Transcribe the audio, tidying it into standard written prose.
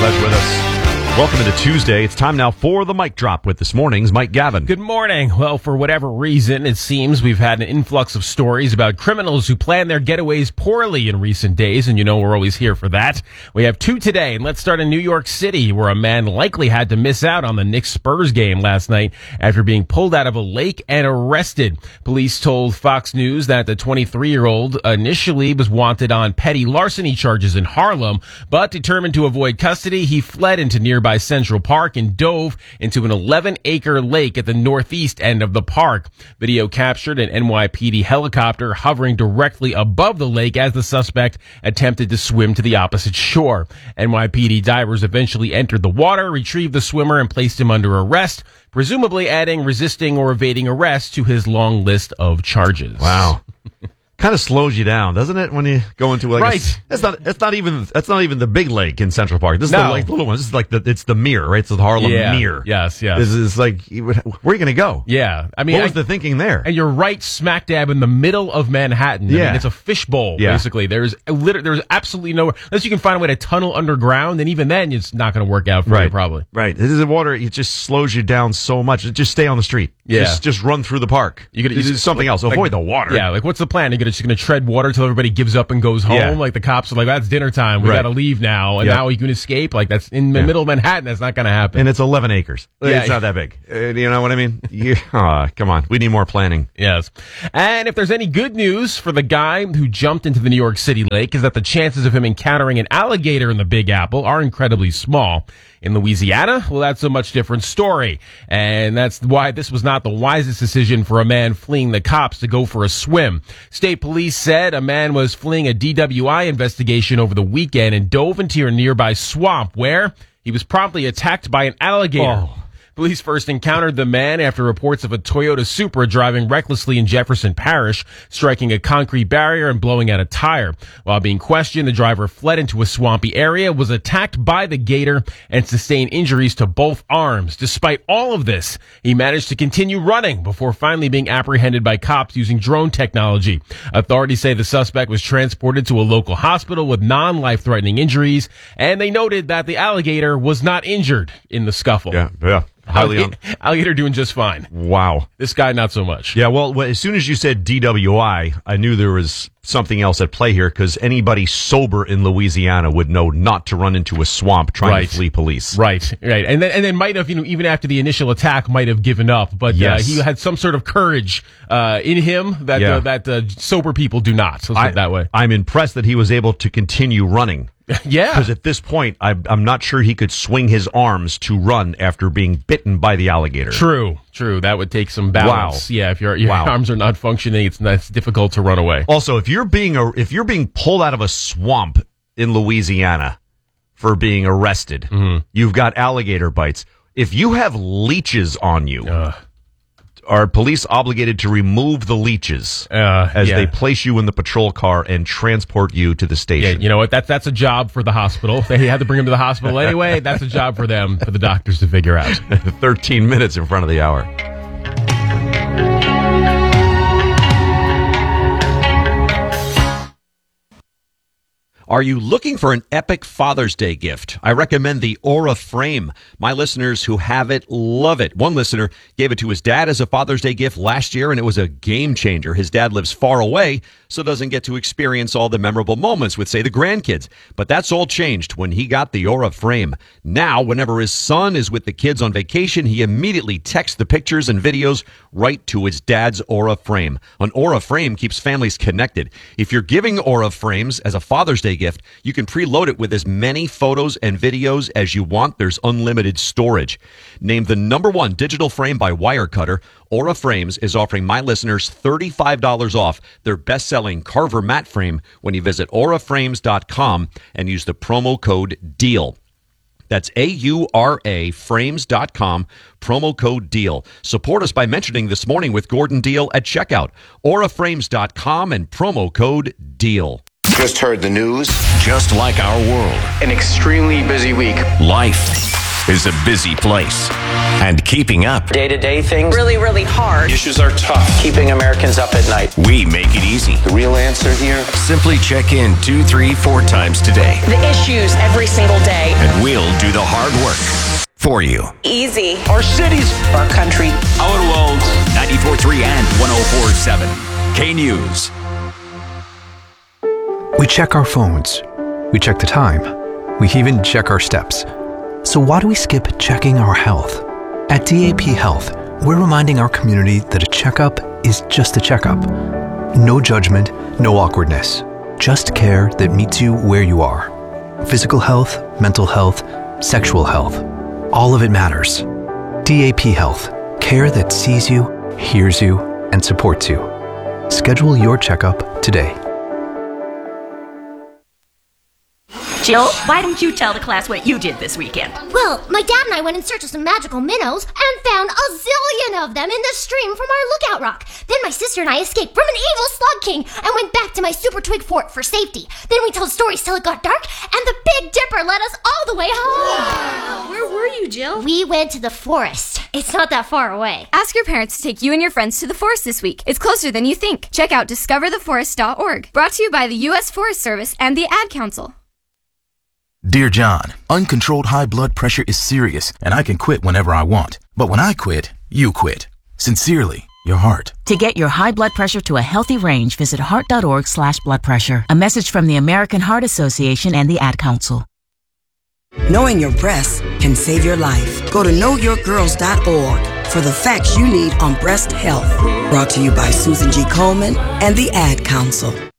Glad you're with us. Welcome into Tuesday. It's time now for the Mic Drop with this morning's Mike Gavin. Good morning. Well, for whatever reason, it seems we've had an influx of stories about criminals who plan their getaways poorly in recent days, and you know we're always here for that. We have two today, and let's start in New York City, where a man likely had to miss out on the Knicks-Spurs game last night after being pulled out of a lake and arrested. Police told Fox News that the 23-year-old initially was wanted on petty larceny charges in Harlem, but determined to avoid custody, he fled into nearby Central Park and dove into an 11-acre lake at the northeast end of the park. Video captured an NYPD helicopter hovering directly above the lake as the suspect attempted to swim to the opposite shore. NYPD divers eventually entered the water, retrieved the swimmer, and placed him under arrest, presumably adding resisting or evading arrest to his long list of charges. Wow. Kind of slows you down, doesn't it, when you go into like right? That's not even the big lake in Central Park. This is No. the little one. This is like it's the Mere, right? It's the Harlem Mere. Yes. This is like, where are you going to go? Yeah. I mean, what was the thinking there? And you're right smack dab in the middle of Manhattan. I Yeah. mean, it's a fishbowl, Yeah. basically. There's absolutely nowhere, unless you can find a way to tunnel underground, and even then, it's not going to work out for you, probably. Right. This is the water. It just slows you down so much. Just stay on the street. Yeah. Just run through the park. You could do something else. Avoid the water. Yeah. Like, what's the plan? You're just going to tread water till everybody gives up and goes home? Yeah. Like, the cops are like, that's dinner time. We got to leave now. And now you can escape. Like, that's in the middle of Manhattan. That's not going to happen. And it's 11 acres. Yeah. It's not that big. You know what I mean? Come on. We need more planning. Yes. And if there's any good news for the guy who jumped into the New York City lake, is that the chances of him encountering an alligator in the Big Apple are incredibly small. In Louisiana, well, that's a much different story. And that's why this was not the wisest decision for a man fleeing the cops to go for a swim. State police said a man was fleeing a DWI investigation over the weekend and dove into a nearby swamp where he was promptly attacked by an alligator. Oh. Police first encountered the man after reports of a Toyota Supra driving recklessly in Jefferson Parish, striking a concrete barrier and blowing out a tire. While being questioned, the driver fled into a swampy area, was attacked by the gator, and sustained injuries to both arms. Despite all of this, he managed to continue running before finally being apprehended by cops using drone technology. Authorities say the suspect was transported to a local hospital with non-life-threatening injuries, and they noted that the alligator was not injured in the scuffle. Yeah. Alligator doing just fine. Wow. This guy, not so much. Yeah, well, as soon as you said DWI, I knew there was something else at play here, because anybody sober in Louisiana would know not to run into a swamp trying to flee police. Right. And then might have, even after the initial attack, might have given up. But he had some sort of courage in him that sober people do not. So let's put it that way. I'm impressed that he was able to continue running. Yeah. Because at this point, I'm not sure he could swing his arms to run after being bitten by the alligator. True. That would take some balance. Wow. Yeah, if your arms are not functioning, it's difficult to run away. Also, if you're being pulled out of a swamp in Louisiana for being arrested, you've got alligator bites. If you have leeches on you, are police obligated to remove the leeches as they place you in the patrol car and transport you to the station? Yeah, you know what? That's a job for the hospital. They had to bring him to the hospital anyway. That's a job for them, for the doctors to figure out. 13 minutes in front of the hour. Are you looking for an epic Father's Day gift? I recommend the Aura Frame. My listeners who have it love it. One listener gave it to his dad as a Father's Day gift last year, and it was a game changer. His dad lives far away, so doesn't get to experience all the memorable moments with, say, the grandkids. But that's all changed when he got the Aura Frame. Now, whenever his son is with the kids on vacation, he immediately texts the pictures and videos right to his dad's Aura Frame. An Aura Frame keeps families connected. If you're giving Aura Frames as a Father's Day gift, you can preload it with as many photos and videos as you want. There's unlimited storage. Named the #1 digital frame by Wirecutter, Aura Frames is offering my listeners $35 off their best-selling Carver mat frame when you visit auraframes.com and use the promo code DEAL. That's AURA frames.com, promo code DEAL. Support us by mentioning This Morning with Gordon Deal at checkout. auraframes.com and promo code DEAL. Just heard the news. Just like our world, An extremely busy week. life is a busy place. And keeping up, Day-to-day things. Really, really hard. Issues are tough. Keeping Americans up at night. we make it easy. The real answer here? Simply check in 2, 3, 4 times today. The issues every single day. And We'll do the hard work for you. Easy. Our cities, Our country. Our world. 94.3 and 104.7. K-News. We check our phones. We check the time. We even check our steps. So why do we skip checking our health? At DAP Health, we're reminding our community that a checkup is just a checkup. No judgment, no awkwardness. Just care that meets you where you are. Physical health, mental health, sexual health. All of it matters. DAP Health. Care that sees you, hears you, and supports you. Schedule your checkup today. Jill, why don't you tell the class what you did this weekend? Well, my dad and I went in search of some magical minnows and found a zillion of them in the stream from our lookout rock. Then my sister and I escaped from an evil slug king and went back to my super twig fort for safety. Then we told stories till it got dark, and the Big Dipper led us all the way home. Wow. Where were you, Jill? We went to the forest. It's not that far away. Ask your parents to take you and your friends to the forest this week. It's closer than you think. Check out discovertheforest.org. Brought to you by the U.S. Forest Service and the Ad Council. Dear John, uncontrolled high blood pressure is serious, and I can quit whenever I want. But when I quit, you quit. Sincerely, your heart. To get your high blood pressure to a healthy range, visit heart.org/bloodpressure. A message from the American Heart Association and the Ad Council. Knowing your breasts can save your life. Go to knowyourgirls.org for the facts you need on breast health. Brought to you by Susan G. Komen and the Ad Council.